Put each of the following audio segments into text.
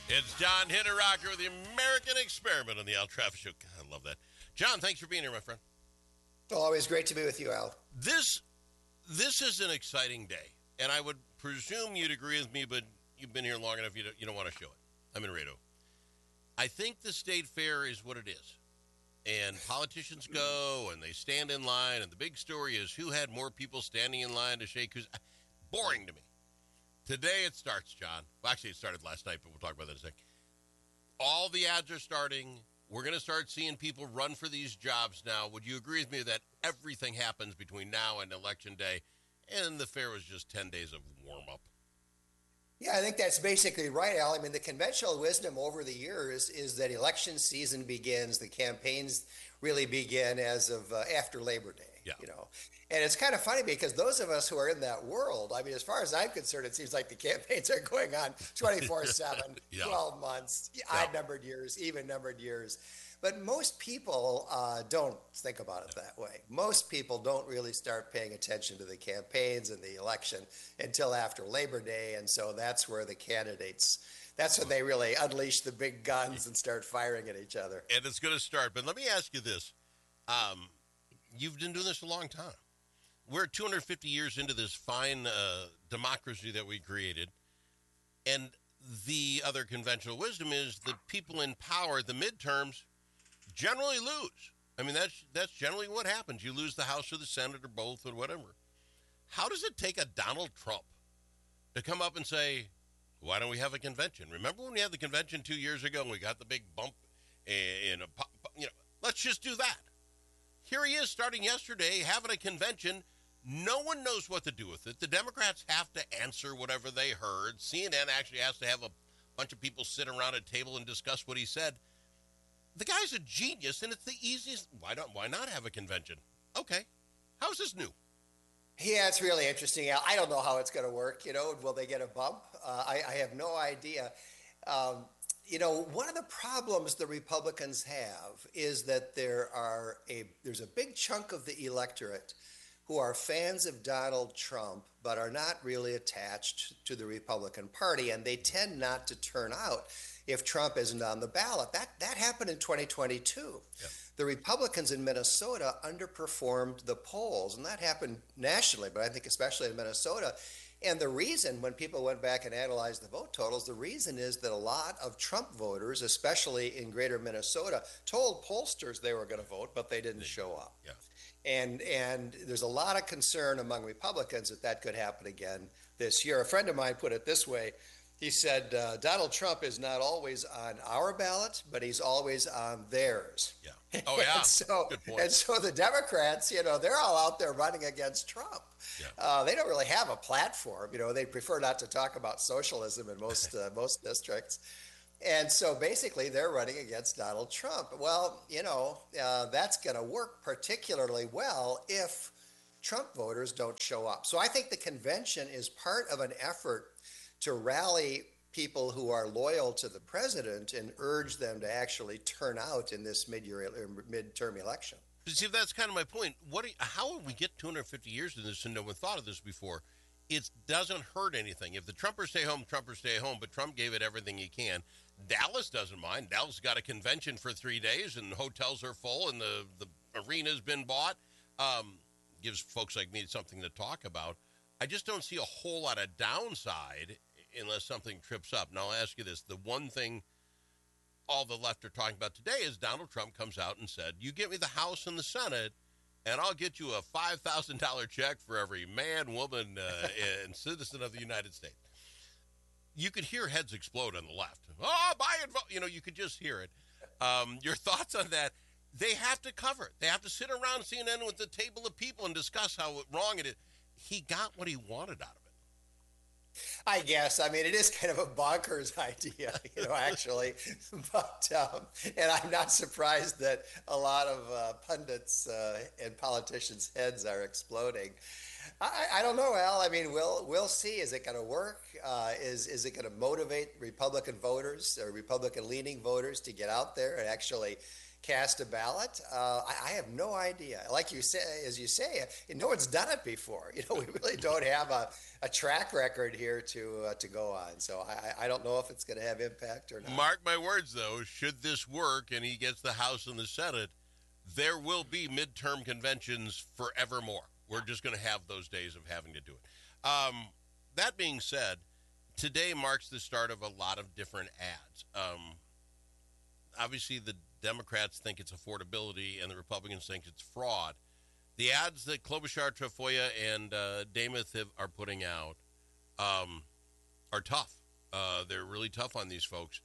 It's John Hinterrocker with the American Experiment on the Al Travis Show. God, I love that. John, thanks for being here, my friend. Always great to be with you, Al. This is an exciting day, and I would presume you'd agree with me, but you've been here long enough, you don't want to show it. I'm in Rado. I think the state fair is what it is, and politicians go, and they stand in line, and the big story is who had more people standing in line to shake who's... Boring to me. Today it starts, John. Well, actually, it started last night, but we'll talk about that in a second. All the ads are starting. We're going to start seeing people run for these jobs now. Would you agree with me that everything happens between now and Election Day, and the fair was just 10 days of warm-up? Yeah, I think that's basically right, Al. I mean, the conventional wisdom over the years is that election season begins, the campaigns really begin as of after Labor Day, And it's kind of funny because those of us who are in that world, I mean, as far as I'm concerned, it seems like the campaigns are going on 24/7, 12 months, odd-numbered years, even-numbered years. But most people don't think about it that way. Most people don't really start paying attention to the campaigns and the election until after Labor Day. And so that's where the candidates, that's when they really unleash the big guns and start firing at each other. And it's going to start. But let me ask you this. You've been doing this a long time. We're 250 years into this fine democracy that we created. And the other conventional wisdom is the people in power, the midterms, generally lose. I mean, that's generally what happens. You lose the House or the Senate or both or whatever. How does it take a Donald Trump to come up and say, why don't we have a convention? Remember when we had the convention 2 years ago and we got the big bump in let's just do that. Here he is starting yesterday having a convention. No one knows what to do with it. The Democrats have to answer whatever they heard. CNN actually has to have a bunch of people sit around a table and discuss what he said. The guy's a genius, and it's the easiest. Why not have a convention? Okay. How is this new? Yeah, it's really interesting. I don't know how it's going to work. Will they get a bump? I have no idea. One of the problems the Republicans have is that there's a big chunk of the electorate who are fans of Donald Trump but are not really attached to the Republican Party, and they tend not to turn out if Trump isn't on the ballot. That happened in 2022. Yeah. The Republicans in Minnesota underperformed the polls, and that happened nationally, but I think especially in Minnesota. And the reason, when people went back and analyzed the vote totals, the reason is that a lot of Trump voters, especially in greater Minnesota, told pollsters they were going to vote, but they didn't show up. Yeah. And there's a lot of concern among Republicans that could happen again this year. A friend of mine put it this way. He said, Donald Trump is not always on our ballot, but he's always on theirs. Yeah. Oh, yeah. Good point. And so the Democrats, they're all out there running against Trump. Yeah. They don't really have a platform. They prefer not to talk about socialism in most districts. And so basically they're running against Donald Trump. Well, that's going to work particularly well if Trump voters don't show up. So I think the convention is part of an effort to rally people who are loyal to the president and urge them to actually turn out in this midterm election. See, that's kind of my point. How would we get 250 years in this and no one thought of this before? It doesn't hurt anything. If the Trumpers stay home, but Trump gave it everything he can. Dallas doesn't mind. Dallas got a convention for 3 days and hotels are full and the arena's been bought. Gives folks like me something to talk about. I just don't see a whole lot of downside unless something trips up. Now, I'll ask you this. The one thing all the left are talking about today is Donald Trump comes out and said, you get me the House and the Senate, and I'll get you a $5,000 check for every man, woman, and citizen of the United States. You could hear heads explode on the left. Oh, buy it. You could just hear it. Your thoughts on that? They have to cover it. They have to sit around CNN with a table of people and discuss how wrong it is. He got what he wanted out of it. I guess. I mean, it is kind of a bonkers idea, actually. But, and I'm not surprised that a lot of pundits and politicians' heads are exploding. I don't know, Al. I mean, we'll see. Is it going to work? Is it going to motivate Republican voters or Republican-leaning voters to get out there and actually cast a ballot? I have no idea. Like you say, as you say, no one's done it before. We really don't have a track record here to go on. So I don't know if it's going to have impact or not. Mark my words, though, should this work and he gets the House and the Senate, there will be midterm conventions forevermore. We're just going to have those days of having to do it. That being said, today marks the start of a lot of different ads. Obviously, the Democrats think it's affordability and the Republicans think it's fraud. The ads that Klobuchar, Tafoya, and Demuth are putting out are tough. They're really tough on these folks.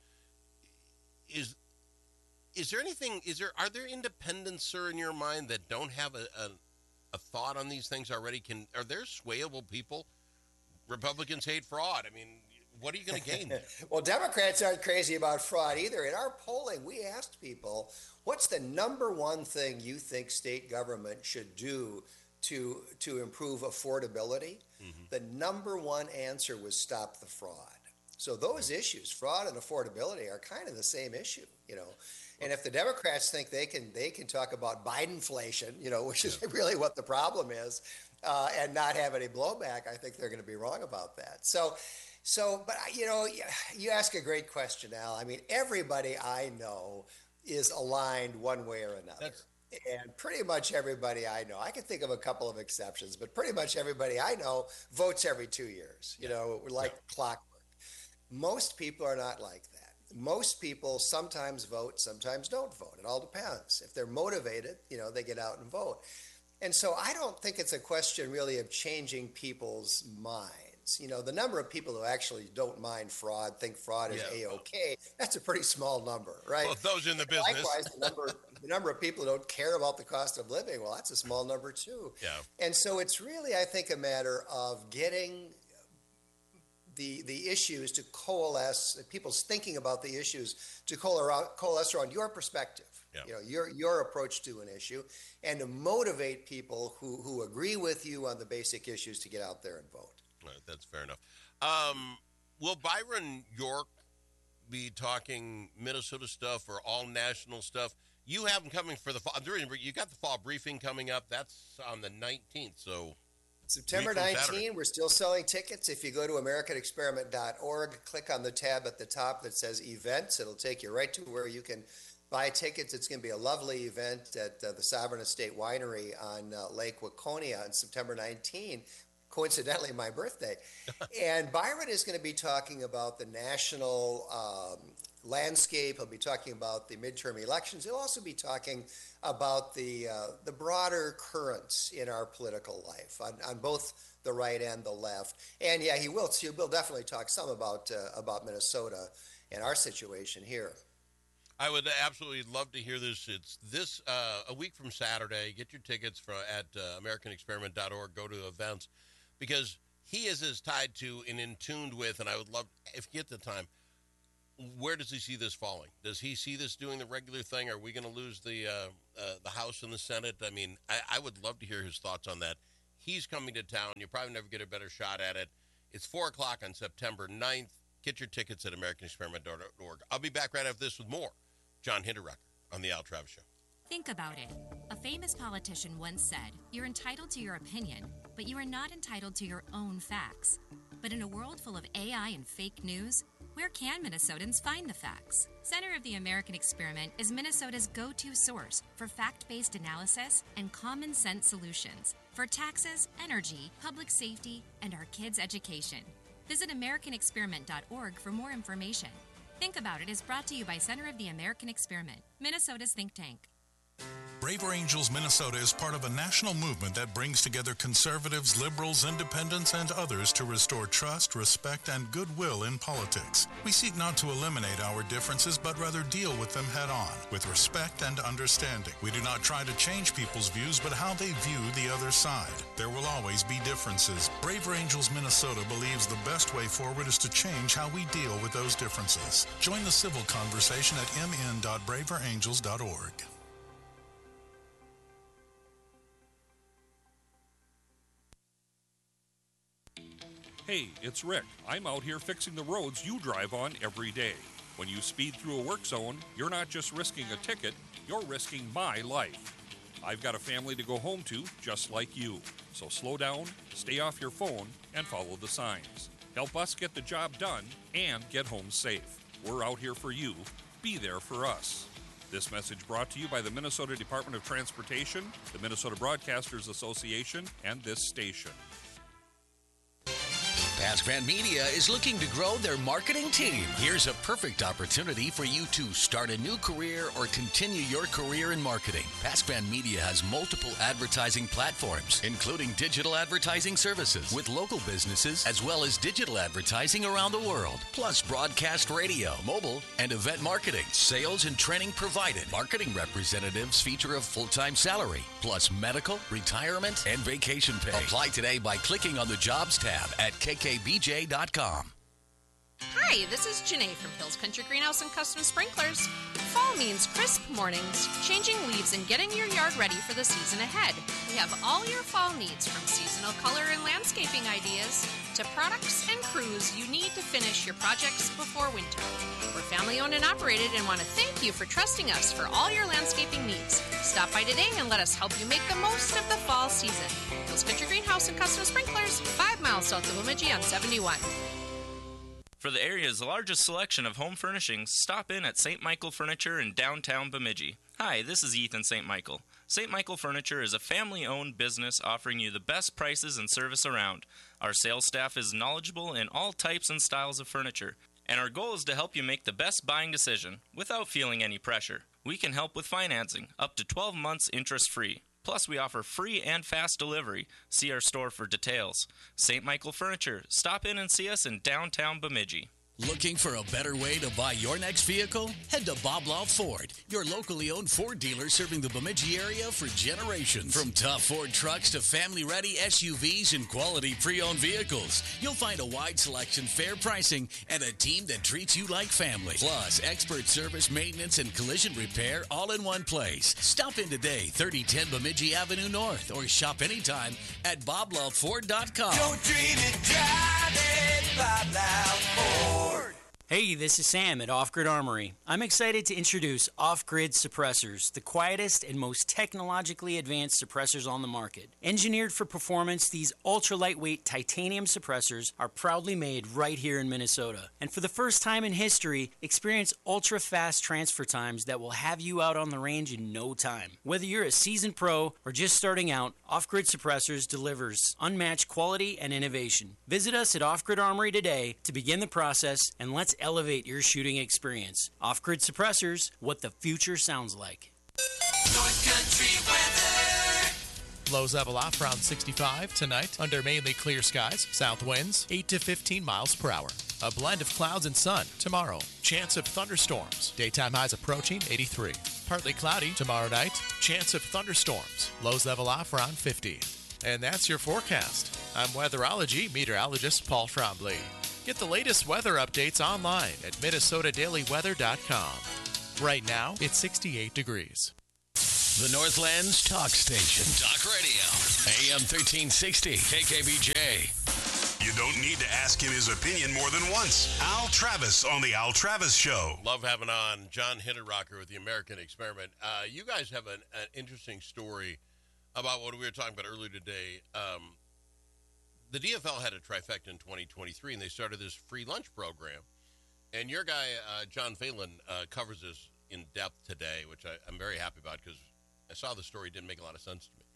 Is there anything? Are there independents, sir, in your mind that don't have a thought on these things already? Are there swayable people? Republicans hate fraud. I mean, what are you going to gain there? Well, Democrats aren't crazy about fraud either. In our polling, we asked people, what's the number one thing you think state government should do to improve affordability? Mm-hmm. The number one answer was stop the fraud. So those issues, fraud and affordability, are kind of the same issue, And if the Democrats think they can talk about Bidenflation, which is really what the problem is, and not have any blowback, I think they're going to be wrong about that. But you ask a great question, Al. I mean, everybody I know is aligned one way or another. And pretty much everybody I know, I can think of a couple of exceptions, but pretty much everybody I know votes every 2 years, like clockwork. Most people are not like that. Most people sometimes vote, sometimes don't vote. It all depends. If they're motivated, they get out and vote. And so I don't think it's a question really of changing people's minds. The number of people who actually don't mind fraud, think fraud is A-OK, that's a pretty small number, right? Well, those in the business. Likewise, the number of people who don't care about the cost of living, well, that's a small number too. Yeah. And so it's really, I think, a matter of getting the issues to coalesce, people's thinking about the issues to coalesce around your perspective, your approach to an issue, and to motivate people who agree with you on the basic issues to get out there and vote. All right, that's fair enough. Will Byron York be talking Minnesota stuff or all national stuff? You have him coming for the fall. You got the fall briefing coming up. That's on the 19th, so... September 19, we're still selling tickets. If you go to AmericanExperiment.org, click on the tab at the top that says events. It'll take you right to where you can buy tickets. It's going to be a lovely event at the Sovereign Estate Winery on Lake Waconia on September 19, coincidentally my birthday. And Byron is going to be talking about the national landscape. He'll be talking about the midterm elections. He'll also be talking about the broader currents in our political life on both the right and the left. And he will definitely talk some about Minnesota and our situation here. I would absolutely love to hear this. It's this a week from Saturday. Get your tickets at AmericanExperiment.org. Go to events, because he is as tied to and in tune with, and I would love, if you get the time, where does he see this falling? Does he see this doing the regular thing? Are we going to lose the House and the Senate? I mean, I would love to hear his thoughts on that. He's coming to town. You'll probably never get a better shot at it. It's 4 o'clock on September 9th. Get your tickets at AmericanExperiment.org. I'll be back right after this with more. John Hinterrecker on The Al Travis Show. Think about it. A famous politician once said, "You're entitled to your opinion, but you are not entitled to your own facts." But in a world full of AI and fake news, where can Minnesotans find the facts? Center of the American Experiment is Minnesota's go-to source for fact-based analysis and common-sense solutions for taxes, energy, public safety, and our kids' education. Visit AmericanExperiment.org for more information. Think About It is brought to you by Center of the American Experiment, Minnesota's think tank. Braver Angels Minnesota is part of a national movement that brings together conservatives, liberals, independents, and others to restore trust, respect, and goodwill in politics. We seek not to eliminate our differences, but rather deal with them head on, with respect and understanding. We do not try to change people's views, but how they view the other side. There will always be differences. Braver Angels Minnesota believes the best way forward is to change how we deal with those differences. Join the civil conversation at mn.braverangels.org. Hey, it's Rick. I'm out here fixing the roads you drive on every day. When you speed through a work zone, you're not just risking a ticket, you're risking my life. I've got a family to go home to just like you. So slow down, stay off your phone, and follow the signs. Help us get the job done and get home safe. We're out here for you. Be there for us. This message brought to you by the Minnesota Department of Transportation, the Minnesota Broadcasters Association, and this station. Pascran Media is looking to grow their marketing team. Here's a perfect opportunity for you to start a new career or continue your career in marketing. Pascran Media has multiple advertising platforms, including digital advertising services with local businesses, as well as digital advertising around the world, plus broadcast radio, mobile, and event marketing. Sales and training provided. Marketing representatives feature a full-time salary, plus medical, retirement, and vacation pay. Apply today by clicking on the Jobs tab at kkbj.com. Hi, this is Janae from Hills Country Greenhouse and Custom Sprinklers. Fall means crisp mornings, changing leaves, and getting your yard ready for the season ahead. We have all your fall needs, from seasonal color and landscaping ideas to products and crews you need to finish your projects before winter. We're family owned and operated and want to thank you for trusting us for all your landscaping needs. Stop by today and let us help you make the most of the fall season. Hills Country Greenhouse and Custom Sprinklers, 5 miles south of Bemidji on 71. For the area's largest selection of home furnishings, stop in at St. Michael Furniture in downtown Bemidji. Hi, this is Ethan St. Michael. St. Michael Furniture is a family-owned business offering you the best prices and service around. Our sales staff is knowledgeable in all types and styles of furniture, and our goal is to help you make the best buying decision without feeling any pressure. We can help with financing, up to 12 months interest-free. Plus, we offer free and fast delivery. See our store for details. St. Michael Furniture. Stop in and see us in downtown Bemidji. Looking for a better way to buy your next vehicle? Head to Bob Law Ford, your locally owned Ford dealer serving the Bemidji area for generations. From tough Ford trucks to family-ready SUVs and quality pre-owned vehicles, you'll find a wide selection, fair pricing, and a team that treats you like family. Plus, expert service, maintenance, and collision repair all in one place. Stop in today, 3010 Bemidji Avenue North, or shop anytime at BobLawFord.com. Don't dream it, drive it, Bob Law Ford. Hey, this is Sam at Off Grid Armory. I'm excited to introduce Off Grid Suppressors, the quietest and most technologically advanced suppressors on the market. Engineered for performance, these ultra-lightweight titanium suppressors are proudly made right here in Minnesota. And for the first time in history, experience ultra-fast transfer times that will have you out on the range in no time. Whether you're a seasoned pro or just starting out, Off Grid Suppressors delivers unmatched quality and innovation. Visit us at Off Grid Armory today to begin the process, and let's elevate your shooting experience. Off-Grid Suppressors, what the future sounds like. North Country weather. Lows level off around 65 tonight under mainly clear skies. South winds 8 to 15 miles per hour. A blend of clouds and sun tomorrow. Chance of thunderstorms. Daytime highs approaching 83. Partly cloudy tomorrow night. Chance of thunderstorms. Lows level off around 50. And that's your forecast. I'm weatherology meteorologist Paul Trombley. Get the latest weather updates online at minnesotadailyweather.com. Right now, it's 68 degrees. The Northland's Talk Station. Talk Radio. AM 1360. KKBJ. You don't need to ask him his opinion more than once. Al Travis on The Al Travis Show. Love having on John Hindenrocker with the American Experiment. You guys have an interesting story about what we were talking about earlier today. The DFL had a trifecta in 2023, and they started this free lunch program. And your guy, John Phelan, covers this in depth today, which I'm very happy about because I saw the story. It didn't make a lot of sense to me.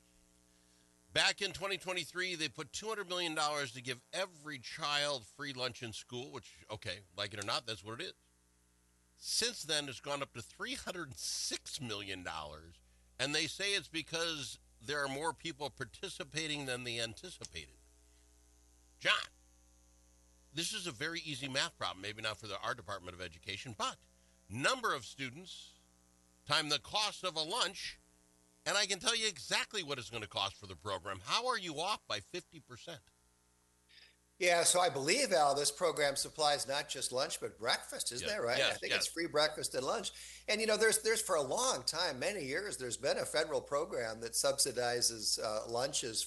Back in 2023, they put $200 million to give every child free lunch in school, which, okay, like it or not, that's what it is. Since then, it's gone up to $306 million, and they say it's because there are more people participating than they anticipated. John, this is a very easy math problem, maybe not for our Department of Education, but number of students times the cost of a lunch, and I can tell you exactly what it's going to cost for the program. How are you off by 50%? Yeah, so I believe, Al, this program supplies not just lunch, but breakfast. Isn't that right? Yes, I think it's free breakfast and lunch. And, you know, there's for a long time, many years, there's been a federal program that subsidizes lunches for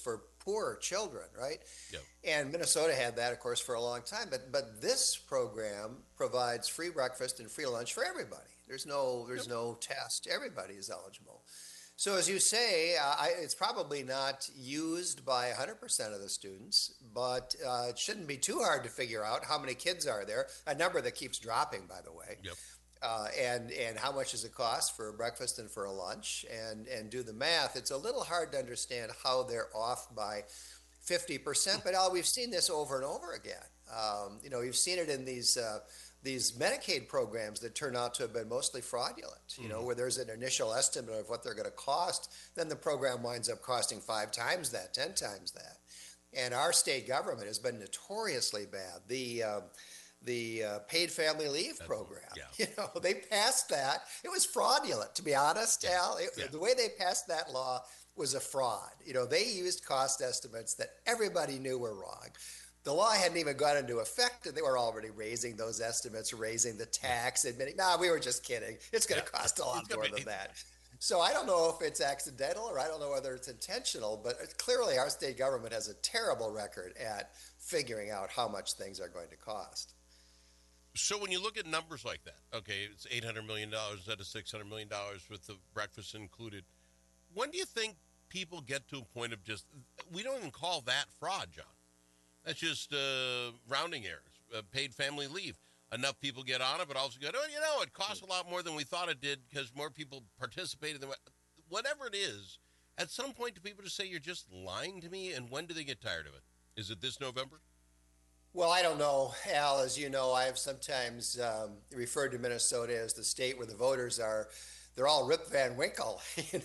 poor children, right? Yep. And Minnesota had that, of course, for a long time. But this program provides free breakfast and free lunch for everybody. There's no test. Everybody is eligible. So as you say, it's probably not used by 100% of the students, but it shouldn't be too hard to figure out how many kids are there, a number that keeps dropping, by the way. Yep. And how much does it cost for a breakfast and for a lunch, and do the math. It's a little hard to understand how they're off by 50%, but we've seen this over and over again. You've seen it in these Medicaid programs that turn out to have been mostly fraudulent, where there's an initial estimate of what they're going to cost, then the program winds up costing 5 times that, 10 times that. And our state government has been notoriously bad. The paid family leave program, they passed that. It was fraudulent, to be honest, Al. The way they passed that law was a fraud. They used cost estimates that everybody knew were wrong. The law hadn't even gone into effect, and they were already raising those estimates, raising the tax, admitting, we were just kidding. It's going to cost a lot more than that. So I don't know if it's accidental or I don't know whether it's intentional, but clearly our state government has a terrible record at figuring out how much things are going to cost. So when you look at numbers like that, okay, it's $800 million instead of $600 million with the breakfast included. When do you think people get to a point of we don't even call that fraud, John? That's just rounding errors, paid family leave. Enough people get on it, but also go, it costs a lot more than we thought it did because more people participated. Whatever it is, at some point do people just say, you're just lying to me? And when do they get tired of it? Is it this November? Well, I don't know, Al. As you know, I have sometimes referred to Minnesota as the state where the voters are. They're all Rip Van Winkle.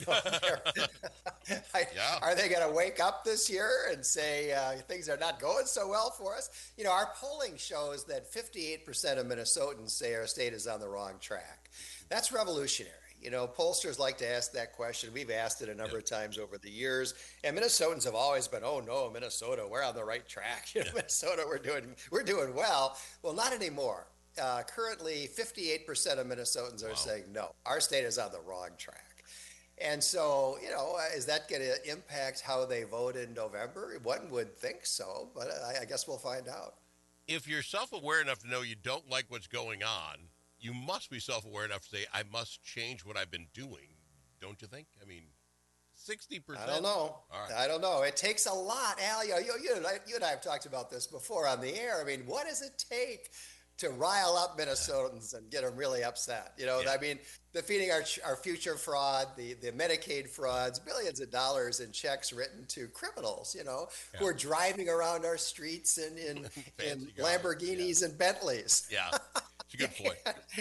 Are they going to wake up this year and say things are not going so well for us? Our polling shows that 58% of Minnesotans say our state is on the wrong track. That's revolutionary. Pollsters like to ask that question. We've asked it a number of times over the years, and Minnesotans have always been, "Oh no, Minnesota, we're on the right track. Minnesota, we're doing well." Well, not anymore. Currently, 58% of Minnesotans are saying, no, our state is on the wrong track. And so, is that going to impact how they vote in November? One would think so, but I guess we'll find out. If you're self-aware enough to know you don't like what's going on, you must be self-aware enough to say, I must change what I've been doing, don't you think? 60%? I don't know. All right. I don't know. It takes a lot. Al, you and I have talked about this before on the air. What does it take to rile up Minnesotans and get them really upset? Defeating our future fraud, the Medicaid frauds, billions of dollars in checks written to criminals, who are driving around our streets in Lamborghinis and Bentleys. Yeah, it's a good point.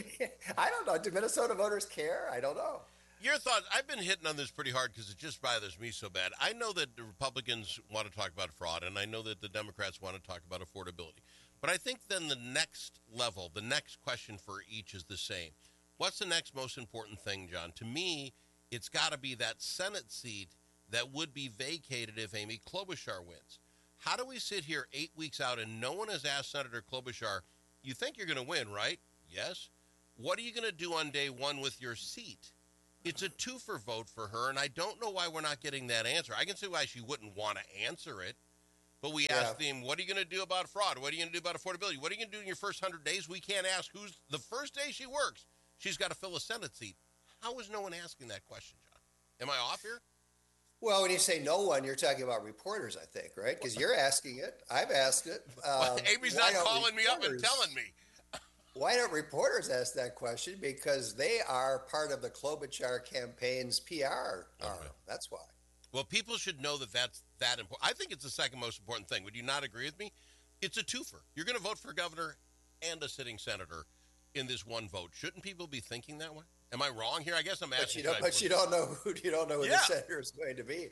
I don't know. Do Minnesota voters care? I don't know. Your thoughts? I've been hitting on this pretty hard because it just bothers me so bad. I know that the Republicans want to talk about fraud, and I know that the Democrats want to talk about affordability. But I think then the next level, the next question for each is the same. What's the next most important thing, John? To me, it's got to be that Senate seat that would be vacated if Amy Klobuchar wins. How do we sit here 8 weeks out and no one has asked Senator Klobuchar, you think you're going to win, right? Yes. What are you going to do on day one with your seat? It's a two-for vote for her, and I don't know why we're not getting that answer. I can see why she wouldn't want to answer it. But we asked him, what are you going to do about fraud? What are you going to do about affordability? What are you going to do in your first 100 days? We can't ask who's the first day she works. She's got to fill a Senate seat. How is no one asking that question, John? Am I off here? Well, when you say no one, you're talking about reporters, I think, right? Because you're asking it. I've asked it. Amy's not calling me up and telling me. Why don't reporters ask that question? Because they are part of the Klobuchar campaign's PR. That's why. Well, people should know that that's that important. I think it's the second most important thing. Would you not agree with me? It's a twofer. You're going to vote for governor and a sitting senator in this one vote. Shouldn't people be thinking that way? Am I wrong here? I guess I'm asking. But you don't know who the senator is going to be.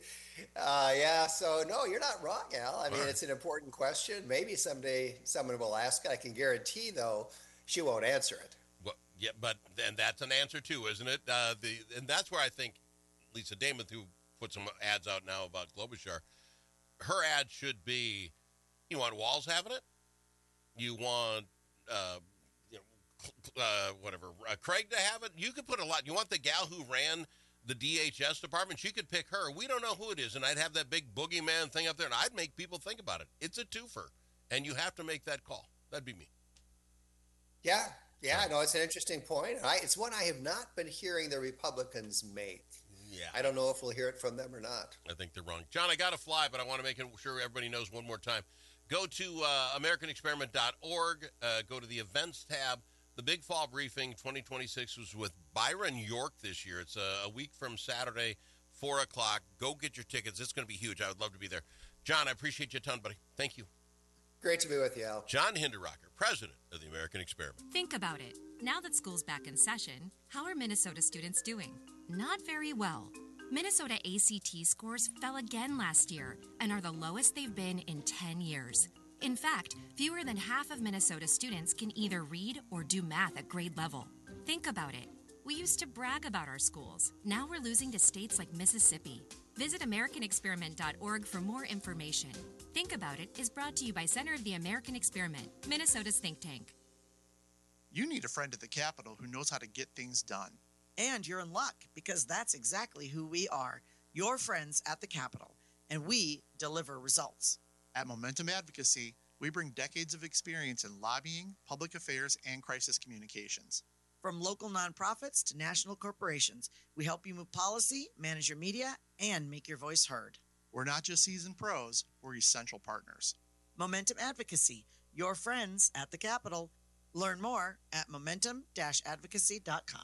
So no, you're not wrong, Al. It's an important question. Maybe someday someone will ask it. I can guarantee, though, she won't answer it. Well, yeah, but then that's an answer too, isn't it? And that's where I think Lisa Damon, who put some ads out now about Klobuchar, her ad should be, you want Walz having it? You want, Craig to have it? You could put a lot. You want the gal who ran the DHS department. She could pick her. We don't know who it is, and I'd have that big boogeyman thing up there, and I'd make people think about it. It's a twofer, and you have to make that call. That'd be me. Yeah, no, it's an interesting point. It's one I have not been hearing the Republicans make. Yeah. I don't know if we'll hear it from them or not. I think they're wrong. John, I got to fly, but I want to make sure everybody knows one more time. Go to AmericanExperiment.org. Go to the events tab. The Big Fall Briefing 2026 was with Byron York this year. It's a week from Saturday, 4 o'clock. Go get your tickets. It's going to be huge. I would love to be there. John, I appreciate you a ton, buddy. Thank you. Great to be with you, Al. John Hinderrocker, president of the American Experiment. Think about it. Now that school's back in session, how are Minnesota students doing? Not very well. Minnesota ACT scores fell again last year and are the lowest they've been in 10 years. In fact, fewer than half of Minnesota students can either read or do math at grade level. Think about it. We used to brag about our schools. Now we're losing to states like Mississippi. Visit AmericanExperiment.org for more information. Think About It is brought to you by Center of the American Experiment, Minnesota's think tank. You need a friend at the Capitol who knows how to get things done. And you're in luck, because that's exactly who we are, your friends at the Capitol, and we deliver results. At Momentum Advocacy, we bring decades of experience in lobbying, public affairs, and crisis communications. From local nonprofits to national corporations, we help you move policy, manage your media, and make your voice heard. We're not just seasoned pros, we're essential partners. Momentum Advocacy, your friends at the Capitol. Learn more at momentum-advocacy.com.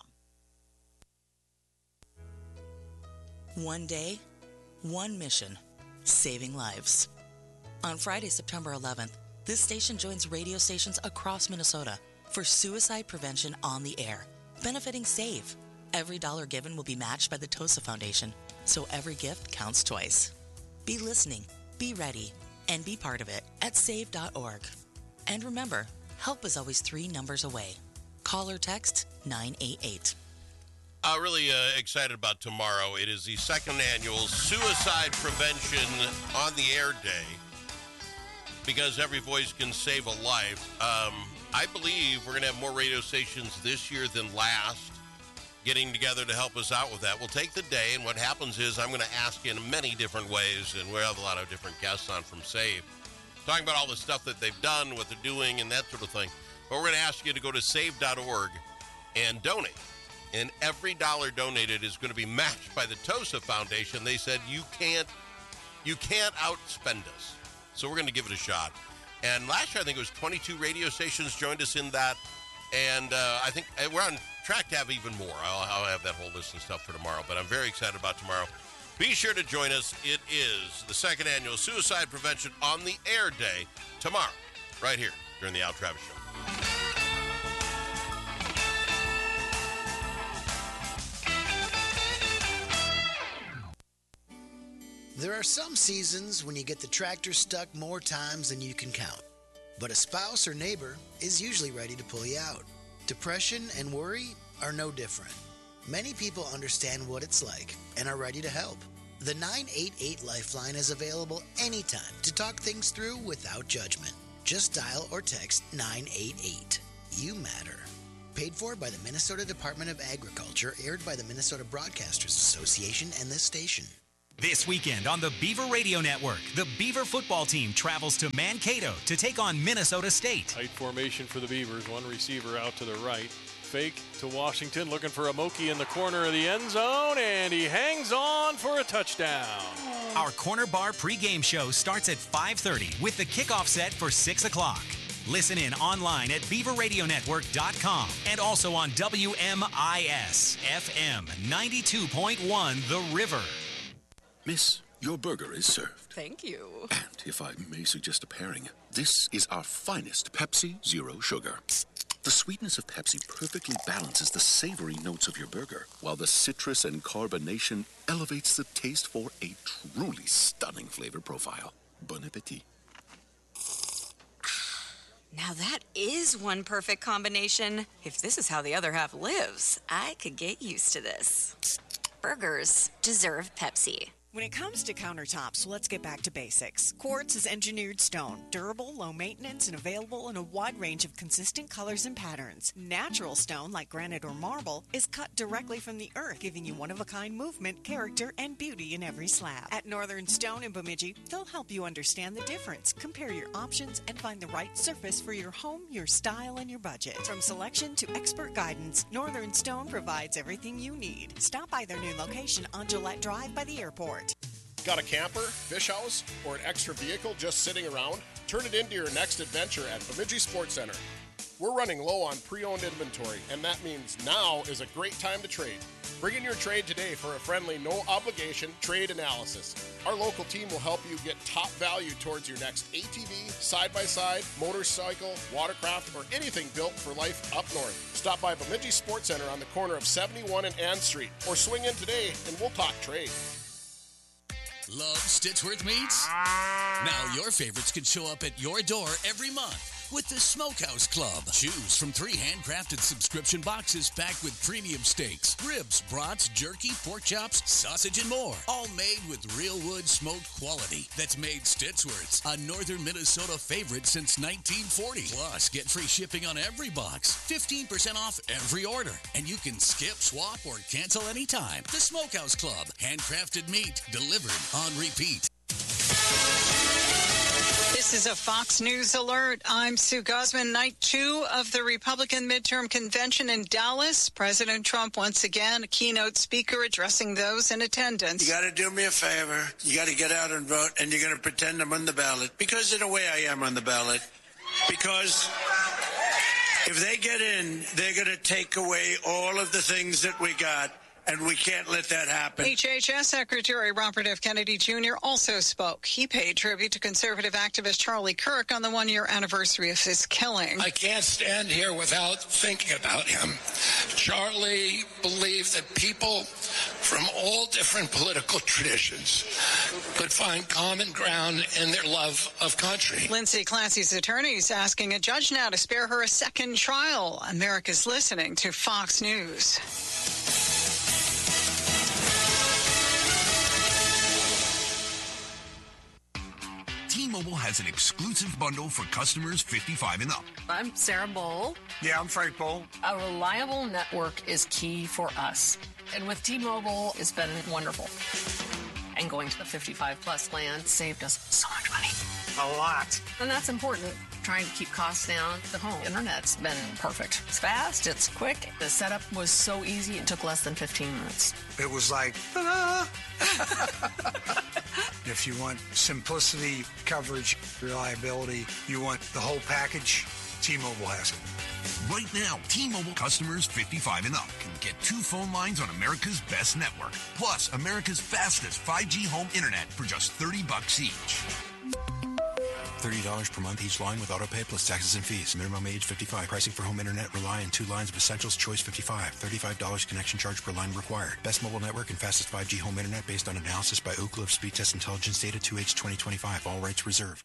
One day, one mission, saving lives. On Friday, September 11th, this station joins radio stations across Minnesota for suicide prevention on the air, benefiting SAVE. Every dollar given will be matched by the TOSA Foundation, so every gift counts twice. Be listening, be ready, and be part of it at save.org. And remember, help is always 3 numbers away. Call or text 988. Really excited about tomorrow. It is the second annual Suicide Prevention on the Air Day, because every voice can save a life. I believe we're going to have more radio stations this year than last getting together to help us out with that. We'll take the day, and what happens is I'm going to ask in many different ways, and we'll have a lot of different guests on from SAVE, talking about all the stuff that they've done, what they're doing, and that sort of thing. But we're going to ask you to go to save.org and donate. And every dollar donated is going to be matched by the TOSA Foundation. They said you can't outspend us. So we're going to give it a shot. And last year, I think it was 22 radio stations joined us in that. And I think we're on track to have even more. I'll have that whole list and stuff for tomorrow. But I'm very excited about tomorrow. Be sure to join us. It is the second annual Suicide Prevention on the Air Day tomorrow, right here during the Al Travis Show. There are some seasons when you get the tractor stuck more times than you can count. But a spouse or neighbor is usually ready to pull you out. Depression and worry are no different. Many people understand what it's like and are ready to help. The 988 Lifeline is available anytime to talk things through without judgment. Just dial or text 988. You matter. Paid for by the Minnesota Department of Agriculture, aired by the Minnesota Broadcasters Association and this station. This weekend on the Beaver Radio Network, the Beaver football team travels to Mankato to take on Minnesota State. Tight formation for the Beavers. One receiver out to the right. Fake to Washington, looking for a Moki in the corner of the end zone, and he hangs on for a touchdown. Our Corner Bar pregame show starts at 5:30 with the kickoff set for 6 o'clock. Listen in online at BeaverRadioNetwork.com and also on WMIS FM 92.1 The River. Miss, your burger is served. Thank you. And if I may suggest a pairing, this is our finest Pepsi Zero Sugar. The sweetness of Pepsi perfectly balances the savory notes of your burger, while the citrus and carbonation elevates the taste for a truly stunning flavor profile. Bon appetit. Now that is one perfect combination. If this is how the other half lives, I could get used to this. Burgers deserve Pepsi. When it comes to countertops, let's get back to basics. Quartz is engineered stone, durable, low maintenance, and available in a wide range of consistent colors and patterns. Natural stone, like granite or marble, is cut directly from the earth, giving you one-of-a-kind movement, character, and beauty in every slab. At Northern Stone in Bemidji, they'll help you understand the difference, compare your options, and find the right surface for your home, your style, and your budget. From selection to expert guidance, Northern Stone provides everything you need. Stop by their new location on Gillette Drive by the airport. Got a camper, fish house, or an extra vehicle just sitting around? Turn it into your next adventure at Bemidji Sports Center. We're running low on pre-owned inventory, and that means now is a great time to trade. Bring in your trade today for a friendly, no-obligation trade analysis. Our local team will help you get top value towards your next ATV, side-by-side, motorcycle, watercraft, or anything built for life up north. Stop by Bemidji Sports Center on the corner of 71 and Ann Street, or swing in today and we'll talk trade. Love Stitchworth Meats? Now your favorites can show up at your door every month with the Smokehouse Club. Choose from 3 handcrafted subscription boxes packed with premium steaks, ribs, brats, jerky, pork chops, sausage, and more. All made with real wood smoked quality that's made Stitchworth's a northern Minnesota favorite since 1940. Plus, get free shipping on every box, 15% off every order, and you can skip, swap, or cancel anytime. The Smokehouse Club. Handcrafted meat delivered on repeat. This is a Fox News alert. I'm Sue Gosman. Night 2 of the Republican midterm convention in Dallas. President Trump, once again, a keynote speaker addressing those in attendance. You got to do me a favor. You got to get out and vote, and you're going to pretend I'm on the ballot. Because in a way I am on the ballot. Because if they get in, they're going to take away all of the things that we got. And we can't let that happen. HHS Secretary Robert F. Kennedy Jr. also spoke. He paid tribute to conservative activist Charlie Kirk on the 1-year anniversary of his killing. I can't stand here without thinking about him. Charlie believed that people from all different political traditions could find common ground in their love of country. Lindsay Clancy's attorney is asking a judge now to spare her a second trial. America's listening to Fox News. T-Mobile has an exclusive bundle for customers 55 and up. I'm Sarah Bowl. Yeah, I'm Frank Bowl. A reliable network is key for us. And with T-Mobile, it's been wonderful. And going to the 55-plus plan saved us so much money. A lot. And that's important. Trying to keep costs down. The home internet's been perfect. It's fast, it's quick. The setup was so easy, it took less than 15 minutes. It was like, ta-da! If you want simplicity, coverage, reliability, you want the whole package, T-Mobile has it. Right now, T-Mobile customers 55 and up can get 2 phone lines on America's best network, plus America's fastest 5G home internet for just $30 each. $30 per month each line with autopay plus taxes and fees. Minimum age 55. Pricing for home internet rely on 2 lines of Essentials Choice 55. $35 connection charge per line required. Best mobile network and fastest 5G home internet based on analysis by Ookla of Speed Test Intelligence data 2H 2025. All rights reserved.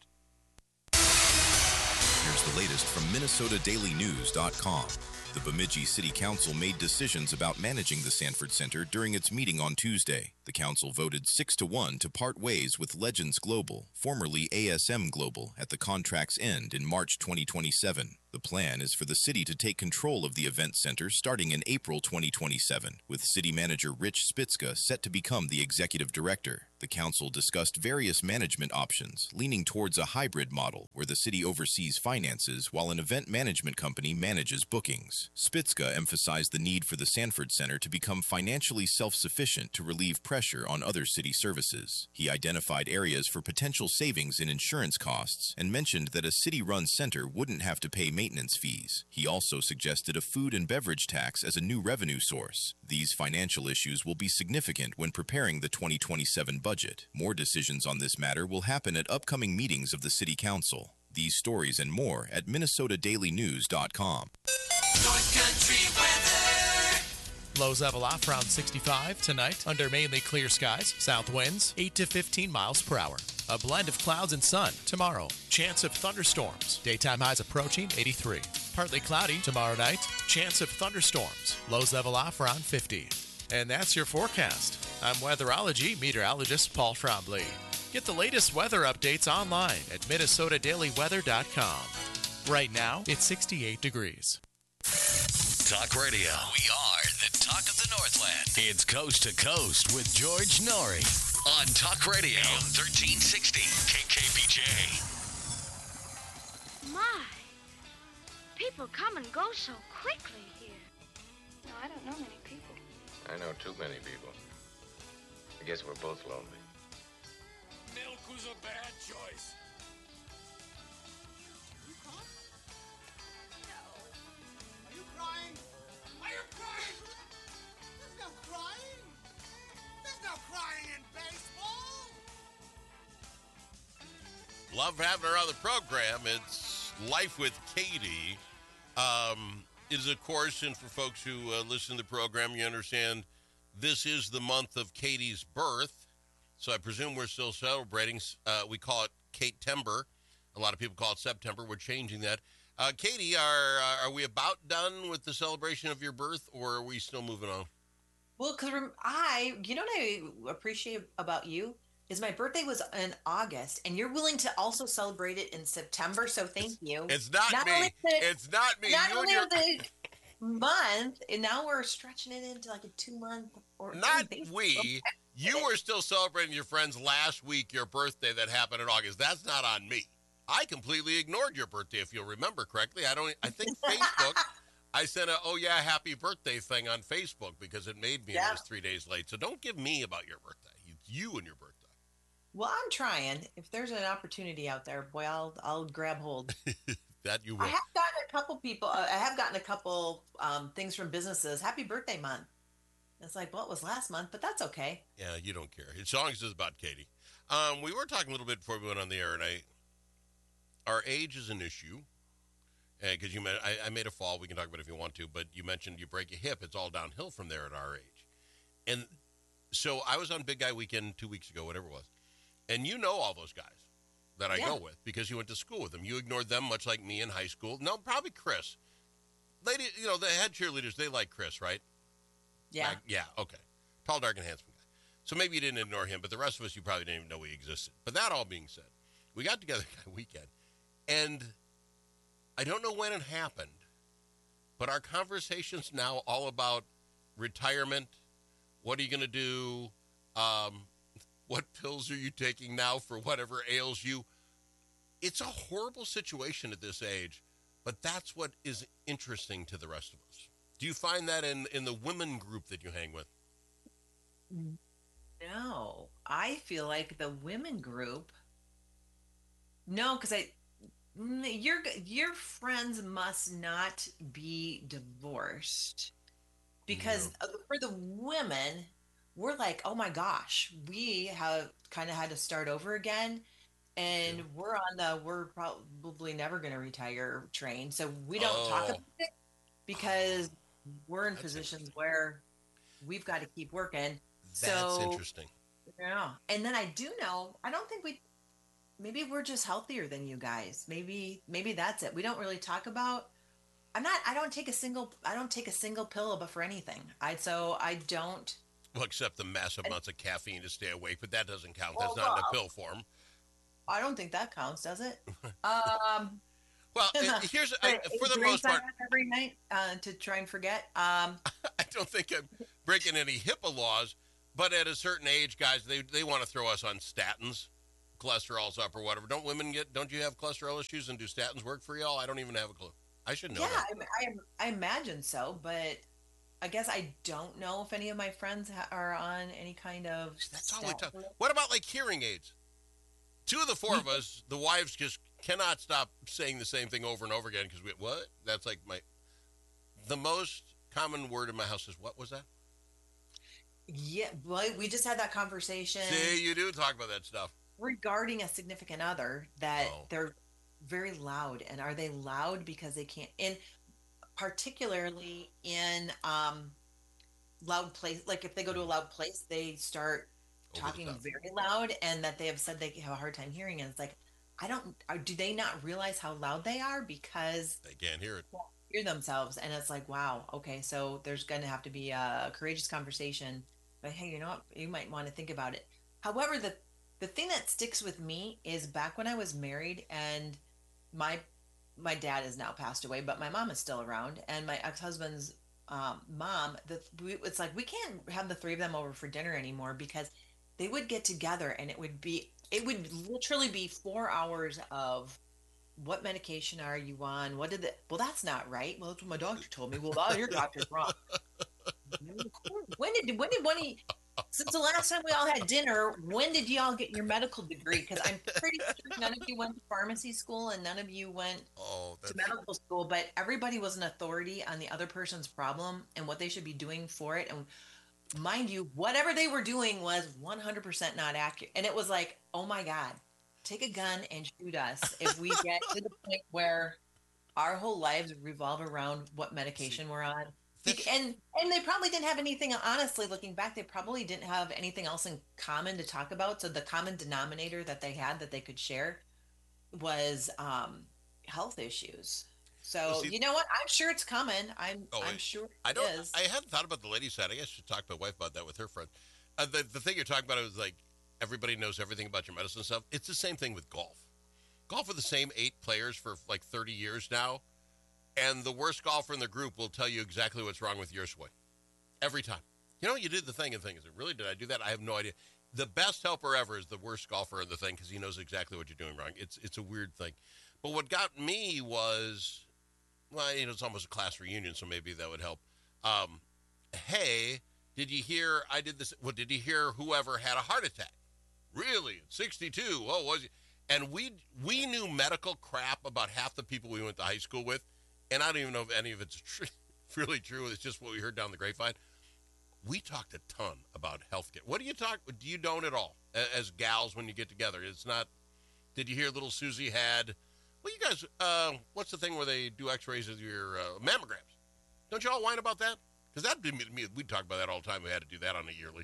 Here's the latest from MinnesotaDailyNews.com. The Bemidji City Council made decisions about managing the Sanford Center during its meeting on Tuesday. The council voted 6-1 to part ways with Legends Global, formerly ASM Global, at the contract's end in March 2027. The plan is for the city to take control of the event center starting in April 2027, with city manager Rich Spitzka set to become the executive director. The council discussed various management options, leaning towards a hybrid model where the city oversees finances while an event management company manages bookings. Spitzka emphasized the need for the Sanford Center to become financially self-sufficient to relieve pressure on other city services. He identified areas for potential savings in insurance costs and mentioned that a city-run center wouldn't have to pay maintenance fees. He also suggested a food and beverage tax as a new revenue source. These financial issues will be significant when preparing the 2027 budget. More decisions on this matter will happen at upcoming meetings of the City Council. These stories and more at MinnesotaDailyNews.com. North Country weather. Lows level off around 65 tonight under mainly clear skies. South winds 8 to 15 miles per hour. A blend of clouds and sun tomorrow. Chance of thunderstorms. Daytime highs approaching 83. Partly cloudy tomorrow night. Chance of thunderstorms. Lows level off around 50. And that's your forecast. I'm weatherology meteorologist Paul Trombley. Get the latest weather updates online at minnesotadailyweather.com. Right now, it's 68 degrees. Talk Radio. We are the talk of the Northland. It's Coast to Coast with George Norrie on Talk Radio. AM 1360 KKBJ. My, people come and go so quickly here. No, I don't know many people. I know too many people. I guess we're both lonely. Milk was a bad choice. You crying? No. Are you crying? Are you crying? There's no crying. There's no crying in baseball. Love having her on the program. It's Life with Katie. It is, of course, and for folks who listen to the program, you understand this is the month of Katie's birth. So I presume we're still celebrating. We call it Kate-tember. A lot of people call it September. We're changing that. Katie, are we about done with the celebration of your birth, or are we still moving on? Well, because what I appreciate about you is my birthday was in August, and you're willing to also celebrate it in September. So thank you. It's not me. It's not me. Not only the month, and now we're stretching it into like a 2-month or not we. You were still celebrating your friend's last week, your birthday that happened in August. That's not on me. I completely ignored your birthday, if you'll remember correctly. I think Facebook. I sent a happy birthday thing on Facebook because it made me it was 3 days late. So don't give me about your birthday. It's you and your birthday. Well, I'm trying. If there's an opportunity out there, boy, I'll grab hold. That you will. I have gotten a couple people. I have gotten a couple things from businesses. Happy birthday month. It's like, well, it was last month, but that's okay. Yeah, you don't care. As long as it's about Katie. We were talking a little bit before we went on the air, and our age is an issue. Because I made a fall. We can talk about it if you want to, but you mentioned you break a hip. It's all downhill from there at our age. And so I was on Big Guy Weekend 2 weeks ago, whatever it was. And you know all those guys that I go with because you went to school with them. You ignored them much like me in high school. No, probably Chris. Lady, the head cheerleaders, they like Chris, right? Yeah. Yeah, okay. Tall, dark, and handsome guy. So maybe you didn't ignore him, but the rest of us, you probably didn't even know he existed. But that all being said, we got together that weekend, and I don't know when it happened, but our conversation's now all about retirement. What are you going to do? What pills are you taking now for whatever ails you? It's a horrible situation at this age, but that's what is interesting to the rest of us. Do you find that in the women group that you hang with? No, I feel like the women group. No, because your friends must not be divorced, because for the women, we're like, oh my gosh, we have kind of had to start over again, and we're probably never going to retire train, so we don't talk about it because we're in positions where we've got to keep working. That's interesting. Yeah, and then I don't think maybe we're just healthier than you guys. Maybe that's it. We don't really talk about. I don't take a single pill for anything. I don't. Well, except the massive amounts of caffeine to stay awake, but that doesn't count. That's not in a pill form. I don't think that counts, does it? Well, here's for the most part every night to try and forget. I don't think I'm breaking any HIPAA laws, but at a certain age, guys, they want to throw us on statins. Cholesterol's up or whatever. Don't you have cholesterol issues, and do statins work for y'all? I don't even have a clue. I should know. Yeah, I imagine so, but I guess I don't know if any of my friends are on any kind of. That's all we talk. What about like hearing aids? 2 of the 4 of us, the wives just cannot stop saying the same thing over and over again because what? That's like the most common word in my house is what was that? Yeah, well, we just had that conversation. See, you do talk about that stuff. Regarding a significant other that they're very loud. And are they loud because they can't, and particularly in loud place, like if they go to a loud place, they start talking very loud, and that they have said they have a hard time hearing. And it's like, do they not realize how loud they are because they can't hear it? Hear themselves. And it's like, wow, okay, so there's going to have to be a courageous conversation But hey, you know what? You might want to think about it. However, the thing that sticks with me is back when I was married and my dad has now passed away, but my mom is still around, and my ex-husband's mom. It's like we can't have the three of them over for dinner anymore because they would get together and it would literally be 4 hours of what medication are you on? Well, that's not right. Well, that's what my doctor told me. Well, your doctor's wrong. When did since the last time we all had dinner, when did y'all get your medical degree? Because I'm pretty sure none of you went to pharmacy school and none of you went to medical school, but everybody was an authority on the other person's problem and what they should be doing for it. And mind you, whatever they were doing was 100% not accurate. And it was like, oh my God, take a gun and shoot us if we get to the point where our whole lives revolve around what medication we're on. And they probably didn't have anything, honestly, looking back, they probably didn't have anything else in common to talk about. So the common denominator that they had that they could share was health issues. So, you know what? I'm sure it's coming. I'm sure it is. I hadn't thought about the ladies' side. I guess I should talk to my wife about that with her friend. The thing you're talking about is like everybody knows everything about your medicine stuff. It's the same thing with golf. Golf are the same 8 players for like 30 years now. And the worst golfer in the group will tell you exactly what's wrong with your swing. Every time. You know, you did the thing and is it really, did I do that? I have no idea. The best helper ever is the worst golfer in the thing because he knows exactly what you're doing wrong. It's a weird thing. But what got me was, well, you know, it's almost a class reunion, so maybe that would help. Hey, did you hear I did this? Well, did you hear whoever had a heart attack? Really? 62? Oh, was he? And we knew medical crap about half the people we went to high school with. And I don't even know if any of it's really true. It's just what we heard down the grapevine. We talked a ton about healthcare. What do you talk? Do you don't at all as gals when you get together? It's not. Did you hear little Susie had? Well, you guys, what's the thing where they do X-rays of your mammograms? Don't you all whine about that? Because that'd be me. We'd talk about that all the time. We had to do that on a yearly.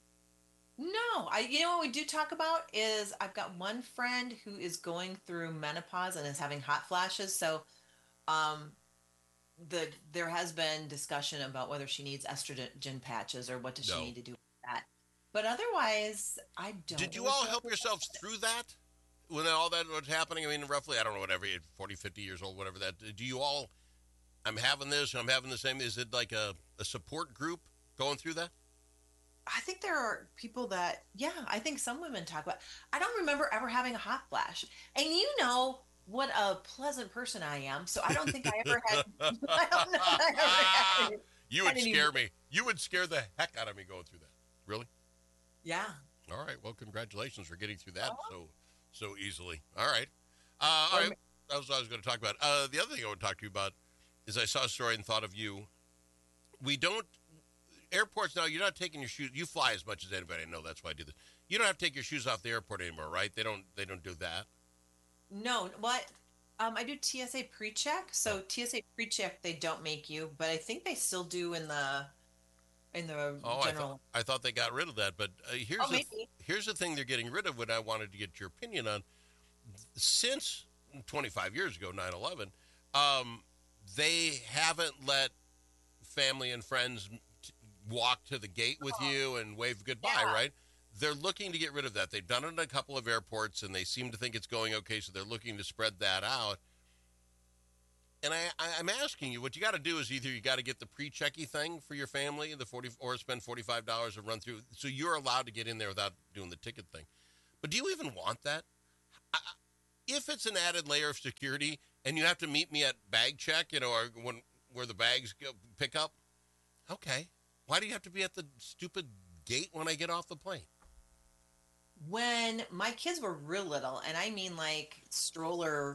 No, you know what we do talk about is I've got one friend who is going through menopause and is having hot flashes. So. There has been discussion about whether she needs estrogen patches or what does she need to do with that. But otherwise, I don't. Did you all help yourselves through that? When all that was happening? I mean, roughly, I don't know, whatever, 40, 50 years old, whatever that. Do you all, I'm having this, I'm having the same. Is it like a support group going through that? I think there are people that, I think some women talk about. I don't remember ever having a hot flash. And you know, what a pleasant person I am. So I don't think I ever had. I don't know. I ever had you would scare me. You would scare the heck out of me going through that. Really? Yeah. All right. Well, congratulations for getting through that so easily. All right. All right. That was what I was going to talk about. The other thing I would talk to you about is I saw a story and thought of you. Airports now, you're not taking your shoes. You fly as much as anybody. I know that's why I do this. You don't have to take your shoes off the airport anymore, right? They don't do that. No, what? I do TSA pre-check. So TSA pre-check, they don't make you, but I think they still do in the general. I thought they got rid of that, but here's the thing they're getting rid of. What I wanted to get your opinion on. Since 25 years ago, 9/11, they haven't let family and friends walk to the gate with you and wave goodbye, right? They're looking to get rid of that. They've done it in a couple of airports, and they seem to think it's going okay, so they're looking to spread that out. And I'm asking you, what you got to do is either you got to get the pre-checky thing for your family, or spend $45 to run through, so you're allowed to get in there without doing the ticket thing. But do you even want that? If it's an added layer of security, and you have to meet me at bag check, or where the bags pick up, okay. Why do you have to be at the stupid gate when I get off the plane? When my kids were real little, and I mean like stroller,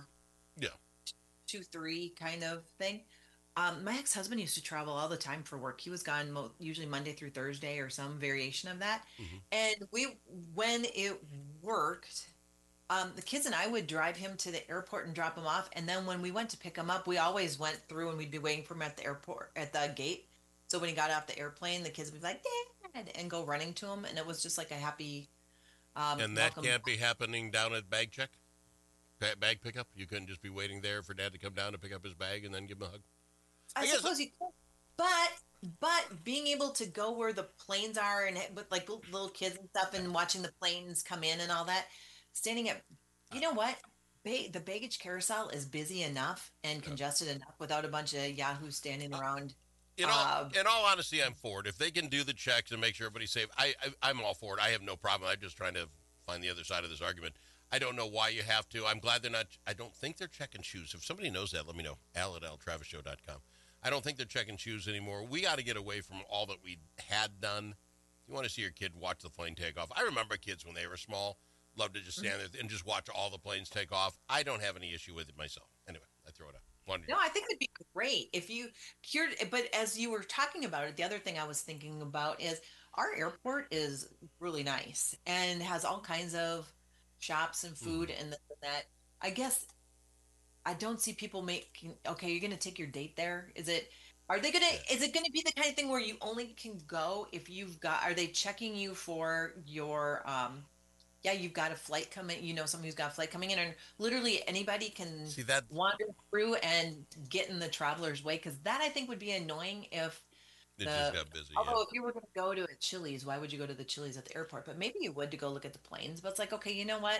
2-3 kind of thing. My ex-husband used to travel all the time for work. He was gone usually Monday through Thursday or some variation of that. Mm-hmm. And when it worked, the kids and I would drive him to the airport and drop him off. And then when we went to pick him up, we always went through and we'd be waiting for him at the airport, at the gate. So when he got off the airplane, the kids would be like, Dad, and go running to him. And it was just like a happy and that can't be happening down at bag check? Bag pickup? You couldn't just be waiting there for Dad to come down to pick up his bag and then give him a hug? I suppose you could. But being able to go where the planes are and with like little kids and stuff and watching the planes come in and all that, standing at, you know what? The baggage carousel is busy enough and congested enough without a bunch of yahoos standing around. In all honesty, I'm for it. If they can do the checks and make sure everybody's safe, I'm all for it. I have no problem. I'm just trying to find the other side of this argument. I don't know why you have to. I'm glad they're not. I don't think they're checking shoes. If somebody knows that, let me know. Al@altravisshow.com. I don't think they're checking shoes anymore. We got to get away from all that we had done. If you want to see your kid watch the plane take off, I remember kids when they were small loved to just stand there and just watch all the planes take off. I don't have any issue with it myself. Anyway, I throw it out. No, I think it'd be great if you cured. But as you were talking about it, the other thing I was thinking about is our airport is really nice and has all kinds of shops and food and this and that. I guess I don't see people making. Okay, you're going to take your date there. Is it going to be the kind of thing where you only can go if you've got? Are they checking you for your? You've got a flight coming. Somebody who's got a flight coming in, and literally anybody can wander through and get in the traveler's way. Because that I think would be annoying if. It just got busy. Although if you were going to go to a Chili's, why would you go to the Chili's at the airport? But maybe you would to go look at the planes. But it's like, okay, you know what?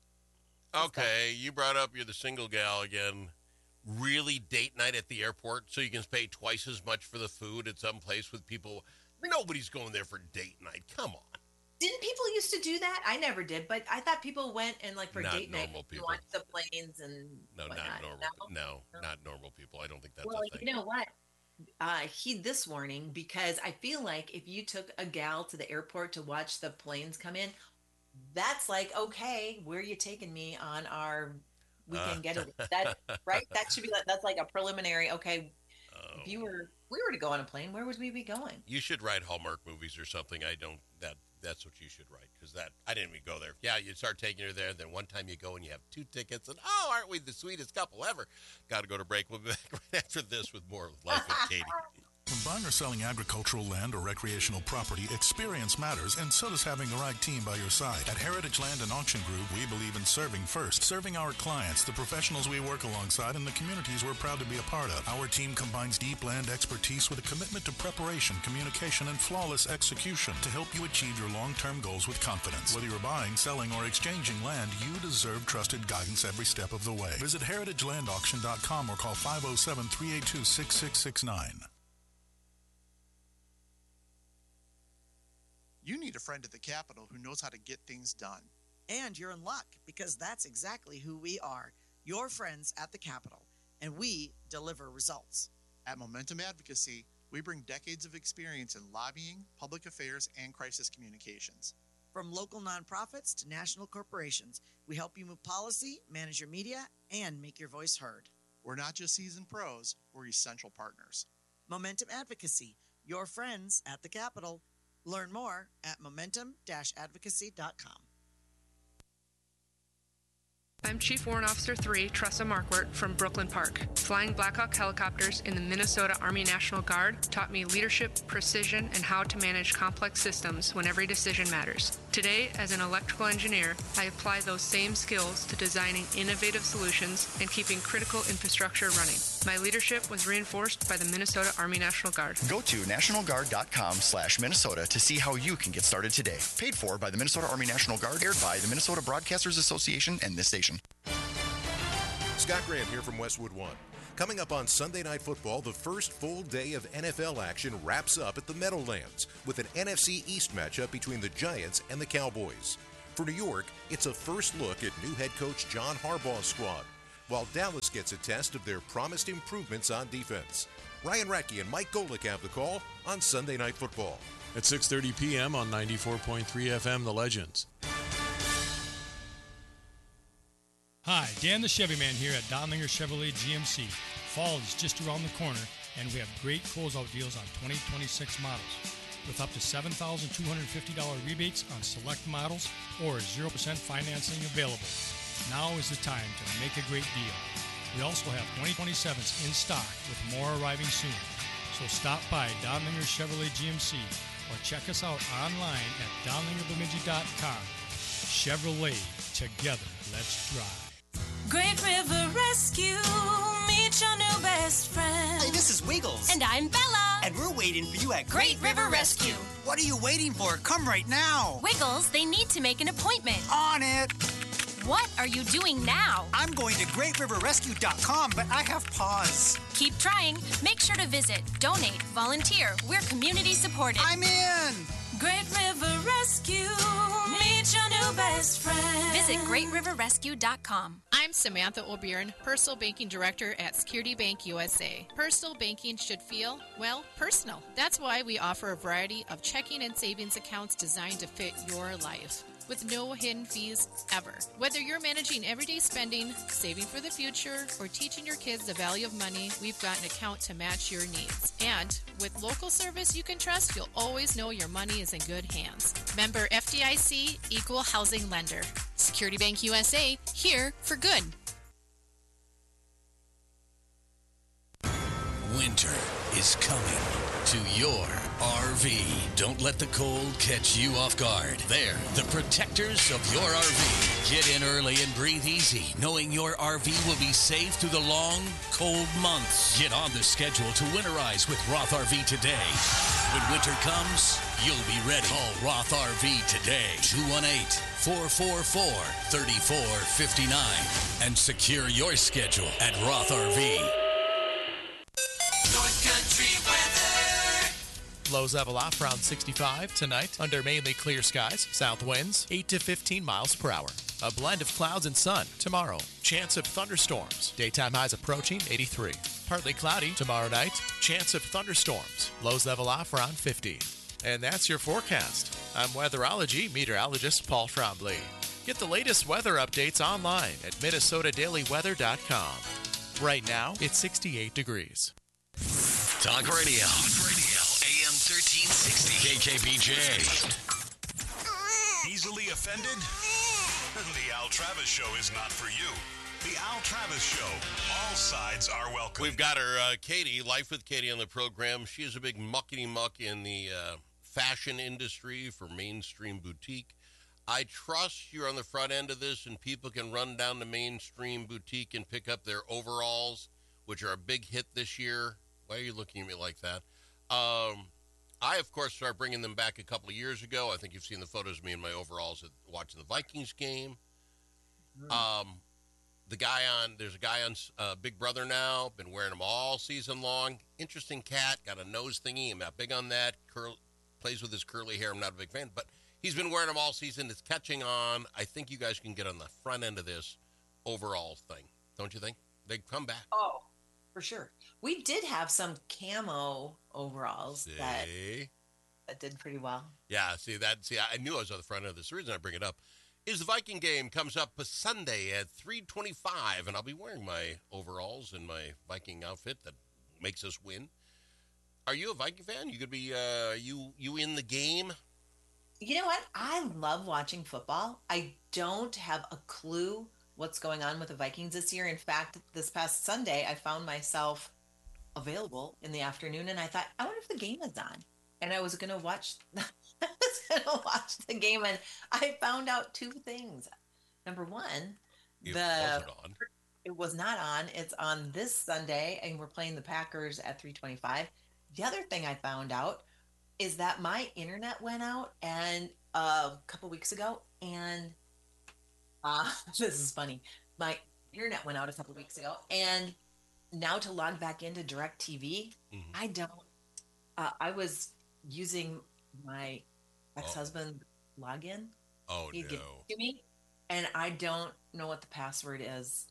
Okay, you brought up you're the single gal again. Really, date night at the airport so you can pay twice as much for the food at some place with people. Nobody's going there for date night. Come on. Didn't people used to do that? I never did, but I thought people went and like for not date night people. watch the planes and not normal. No, not normal people. I don't think that's well, a thing. You know what? Heed this warning because I feel like if you took a gal to the airport to watch the planes come in, that's like, okay, where are you taking me on our weekend getaway? That right? That should be that's like a preliminary. Okay, if we were to go on a plane, where would we be going? You should write Hallmark movies or something. That's what you should write because I didn't even go there. Yeah, you start taking her there, then one time you go and you have 2 tickets, and aren't we the sweetest couple ever? Got to go to break. We'll be back right after this with more Life with Katie. When buying or selling agricultural land or recreational property, experience matters, and so does having the right team by your side. At Heritage Land and Auction Group, we believe in serving first, serving our clients, the professionals we work alongside, and the communities we're proud to be a part of. Our team combines deep land expertise with a commitment to preparation, communication, and flawless execution to help you achieve your long-term goals with confidence. Whether you're buying, selling, or exchanging land, you deserve trusted guidance every step of the way. Visit heritagelandauction.com or call 507-382-6669. You need a friend at the Capitol who knows how to get things done. And you're in luck, because that's exactly who we are, your friends at the Capitol, and we deliver results. At Momentum Advocacy, we bring decades of experience in lobbying, public affairs, and crisis communications. From local nonprofits to national corporations, we help you move policy, manage your media, and make your voice heard. We're not just seasoned pros, we're essential partners. Momentum Advocacy, your friends at the Capitol. Learn more at momentum-advocacy.com. I'm Chief Warrant Officer 3, Tressa Marquardt from Brooklyn Park. Flying Black Hawk helicopters in the Minnesota Army National Guard taught me leadership, precision, and how to manage complex systems when every decision matters. Today, as an electrical engineer, I apply those same skills to designing innovative solutions and keeping critical infrastructure running. My leadership was reinforced by the Minnesota Army National Guard. Go to nationalguard.com/Minnesota to see how you can get started today. Paid for by the Minnesota Army National Guard, aired by the Minnesota Broadcasters Association and this station. Scott Graham here from Westwood One. Coming up on Sunday Night Football, the first full day of NFL action wraps up at the Meadowlands with an NFC East matchup between the Giants and the Cowboys. For New York, it's a first look at new head coach John Harbaugh's squad, while Dallas gets a test of their promised improvements on defense. Ryan Radke and Mike Golick have the call on Sunday Night Football. At 6:30 p.m. on 94.3 FM, The Legends. Hi, Dan the Chevy Man here at Donlinger Chevrolet GMC. Fall is just around the corner, and we have great closeout deals on 2026 models, with up to $7,250 rebates on select models or 0% financing available. Now is the time to make a great deal. We also have 2027s in stock with more arriving soon. So stop by Donlinger Chevrolet GMC or check us out online at donlingerbemidji.com. Chevrolet, together, let's drive. Great River Rescue, meet your new best friend. Hey, this is Wiggles. And I'm Bella. And we're waiting for you at Great River Rescue. What are you waiting for? Come right now. Wiggles, they need to make an appointment. On it. What are you doing now? I'm going to greatriverrescue.com, but I have pause. Keep trying. Make sure to visit, donate, volunteer. We're community supported. I'm in. Great River Rescue, meet your new best friend. Visit greatriverrescue.com. I'm Samantha O'Byrne, Personal Banking Director at Security Bank USA. Personal banking should feel, well, personal. That's why we offer a variety of checking and savings accounts designed to fit your life, with no hidden fees ever. Whether you're managing everyday spending, saving for the future, or teaching your kids the value of money, we've got an account to match your needs. And with local service you can trust, you'll always know your money is in good hands. Member FDIC, Equal Housing Lender. Security Bank USA, here for good. Winter is coming to your RV. Don't let the cold catch you off guard. They're the protectors of your RV. Get in early and breathe easy, knowing your RV will be safe through the long, cold months. Get on the schedule to winterize with Roth RV today. When winter comes, you'll be ready. Call Roth RV today, 218-444-3459, and secure your schedule at Roth RV. North Country weather. Lows level off around 65 tonight under mainly clear skies. South winds 8 to 15 miles per hour. A blend of clouds and sun tomorrow. Chance of thunderstorms. Daytime highs approaching 83. Partly cloudy tomorrow night. Chance of thunderstorms. Lows level off around 50. And that's your forecast. I'm weatherology meteorologist Paul Trombley. Get the latest weather updates online at minnesotadailyweather.com. Right now, it's 68 degrees. Talk Radio. AM 1360. KKBJ. Easily offended? The Al Travis Show is not for you. The Al Travis Show. All sides are welcome. We've got her, Katie, Life with Katie on the program. She is a big muckety-muck in the fashion industry for mainstream boutique. I trust you're on the front end of this and people can run down to mainstream boutique and pick up their overalls, which are a big hit this year. Why are you looking at me like that? I, of course, started bringing them back a couple of years ago. I think you've seen the photos of me in my overalls watching the Vikings game. There's a guy on Big Brother now, been wearing them all season long. Interesting cat, got a nose thingy. I'm not big on that. Plays with his curly hair. I'm not a big fan, but he's been wearing them all season. It's catching on. I think you guys can get on the front end of this overall thing. Don't you think? They come back. Oh, for sure. We did have some camo overalls that did pretty well. Yeah, I knew I was on the front end of this. The reason I bring it up is the Viking game comes up Sunday at 3:25, and I'll be wearing my overalls and my Viking outfit that makes us win. Are you a Viking fan? You could be you in the game? You know what? I love watching football. I don't have a clue what's going on with the Vikings this year. In fact, this past Sunday, I found myself available in the afternoon, and I thought, I wonder if the game is on. And I was going to watch the game, and I found out two things. Number one, it was not on. It's on this Sunday, and we're playing the Packers at 3:25. The other thing I found out is that my internet went out and a couple weeks ago, and this is funny. My internet went out a couple weeks ago, and now to log back into DirecTV, I don't. I was using my ex-husband login. Oh, he gave it to me, and I don't know what the password is.